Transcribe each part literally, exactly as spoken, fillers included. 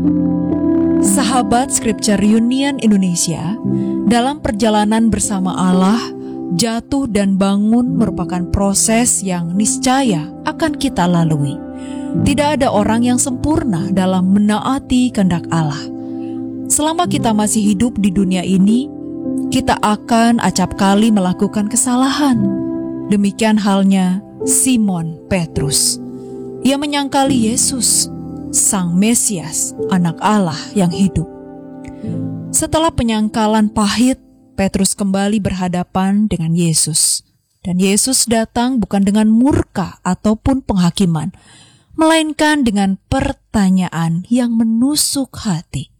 Sahabat Scripture Union Indonesia, dalam perjalanan bersama Allah, jatuh dan bangun merupakan proses yang niscaya akan kita lalui. Tidak ada orang yang sempurna dalam menaati kehendak Allah. Selama kita masih hidup di dunia ini, kita akan acap kali melakukan kesalahan. Demikian halnya Simon Petrus. Ia menyangkali Yesus, Sang Mesias, Anak Allah yang hidup. Setelah penyangkalan pahit, Petrus kembali berhadapan dengan Yesus. Dan Yesus datang bukan dengan murka ataupun penghakiman, melainkan dengan pertanyaan yang menusuk hati.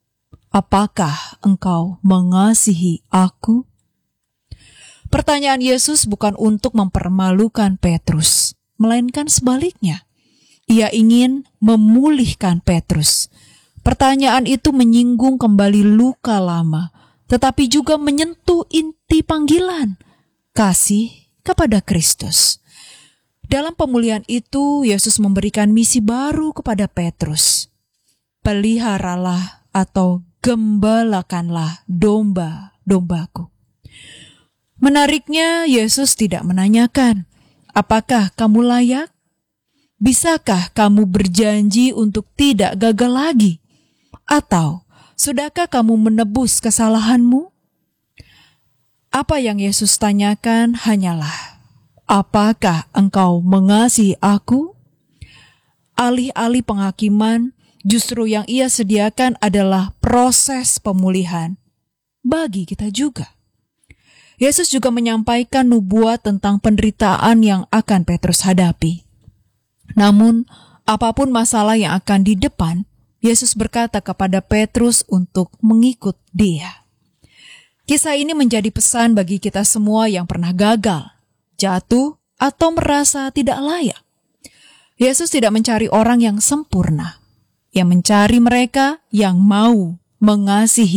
Apakah engkau mengasihi aku? Pertanyaan Yesus bukan untuk mempermalukan Petrus, melainkan sebaliknya. Ia ingin memulihkan Petrus. Pertanyaan itu menyinggung kembali luka lama, tetapi juga menyentuh inti panggilan, kasih kepada Kristus. Dalam pemulihan itu, Yesus memberikan misi baru kepada Petrus. Peliharalah atau gembalakanlah domba-dombaku. Menariknya, Yesus tidak menanyakan, apakah kamu layak? Bisakah kamu berjanji untuk tidak gagal lagi? Atau sudahkah kamu menebus kesalahanmu? Apa yang Yesus tanyakan hanyalah, apakah engkau mengasihi aku? Alih-alih penghakiman, justru yang ia sediakan adalah proses pemulihan bagi kita juga. Yesus juga menyampaikan nubuat tentang penderitaan yang akan Petrus hadapi. Namun, apapun masalah yang akan di depan, Yesus berkata kepada Petrus untuk mengikut Dia. Kisah ini menjadi pesan bagi kita semua yang pernah gagal, jatuh, atau merasa tidak layak. Yesus tidak mencari orang yang sempurna. Ia mencari mereka yang mau mengasihi